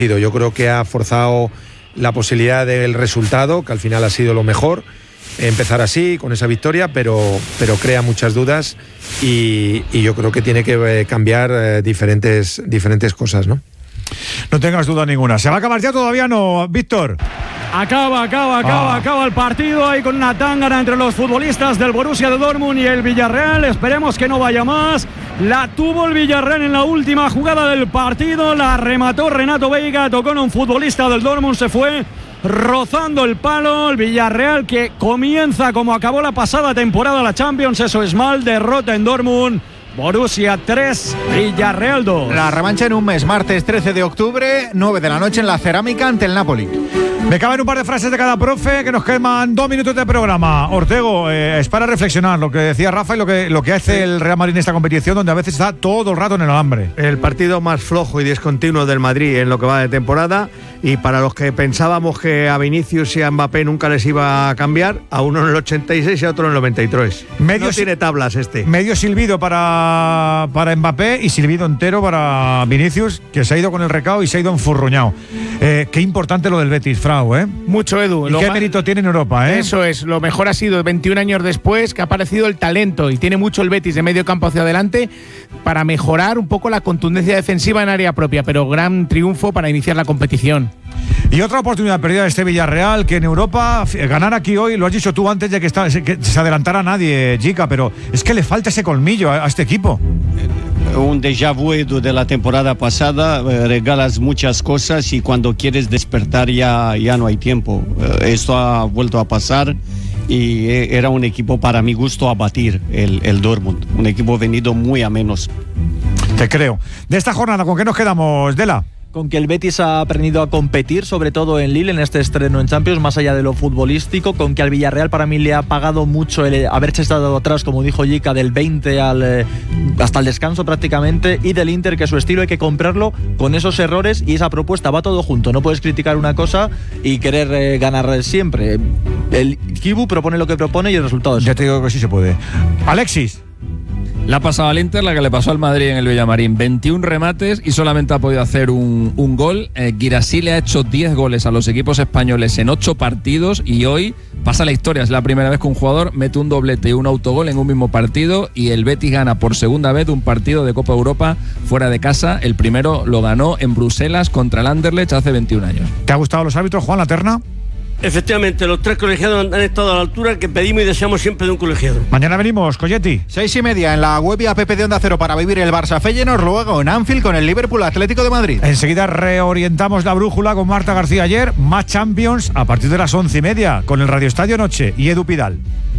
Yo creo que ha forzado la posibilidad del resultado, que al final ha sido lo mejor, empezar así, con esa victoria, pero crea muchas dudas y yo creo que tiene que cambiar diferentes cosas, ¿no? No tengas duda ninguna. ¿Se va a acabar ya? Todavía no, Víctor. Acaba el partido ahí con una tángana entre los futbolistas del Borussia de Dortmund y el Villarreal. Esperemos que no vaya más. La tuvo el Villarreal en la última jugada del partido. La remató Renato Veiga, tocó en un futbolista del Dortmund, se fue rozando el palo. El Villarreal que comienza como acabó la pasada temporada la Champions, eso es mal, derrota en Dortmund. Borussia 3, Villarreal 2. La revancha en un mes, martes 13 de octubre, 9 de la noche en la Cerámica ante el Napoli. Me caben un par de frases de cada profe, que nos quedan 2 minutos de programa. Ortego, es para reflexionar lo que decía Rafa y lo que hace el Real Madrid en esta competición, donde a veces está todo el rato en el alambre. El partido más flojo y discontinuo del Madrid en lo que va de temporada, y para los que pensábamos que a Vinicius y a Mbappé nunca les iba a cambiar, a uno en el 86 y a otro en el 93. No tiene tablas este. Medio silbido para Mbappé y silbido entero para Vinicius, que se ha ido con el recao y se ha ido enfurruñado. Qué importante lo del Betis, Frau, ¿eh? Mucho, Edu. ¿Y qué mérito tiene en Europa, eh? Eso es, lo mejor ha sido 21 años después que ha aparecido el talento, y tiene mucho el Betis de medio campo hacia adelante para mejorar un poco la contundencia defensiva en área propia, pero gran triunfo para iniciar la competición. Y otra oportunidad perdida de este Villarreal, que en Europa ganar aquí hoy, lo has dicho tú antes de que se adelantara nadie, Jica, pero es que le falta ese colmillo a este equipo. Un déjà vu de la temporada pasada, regalas muchas cosas y cuando quieres despertar ya no hay tiempo. Esto ha vuelto a pasar y era un equipo para mi gusto a batir, el Dortmund, un equipo venido muy a menos. Te creo. De esta jornada, ¿con qué nos quedamos, Dela? Con que el Betis ha aprendido a competir, sobre todo en Lille, en este estreno en Champions, más allá de lo futbolístico. Con que al Villarreal para mí le ha pagado mucho el haberse estado atrás, como dijo Jica, del 20 hasta el descanso prácticamente. Y del Inter, que su estilo hay que comprarlo con esos errores y esa propuesta, va todo junto. No puedes criticar una cosa y querer ganar siempre. El Kibu propone lo que propone y el resultado es... Ya te digo que sí se puede. Alexis. Le ha pasado al Inter la que le pasó al Madrid en el Villamarín. 21 remates y solamente ha podido hacer un gol. Guirassy le ha hecho 10 goles a los equipos españoles en 8 partidos y hoy pasa la historia. Es la primera vez que un jugador mete un doblete y un autogol en un mismo partido, y el Betis gana por segunda vez un partido de Copa Europa fuera de casa. El primero lo ganó en Bruselas contra el Anderlecht hace 21 años. ¿Te ha gustado los árbitros, Juan, la terna? Efectivamente, los 3 colegiados han estado a la altura que pedimos y deseamos siempre de un colegiado. Mañana venimos, Colletti. 6:30 en la web y app de Onda Cero para vivir el Barça Feyenoord, luego en Anfield con el Liverpool Atlético de Madrid. Enseguida reorientamos la brújula con Marta García ayer, más Champions a partir de las 11:30 con el Radio Estadio Noche y Edu Pidal.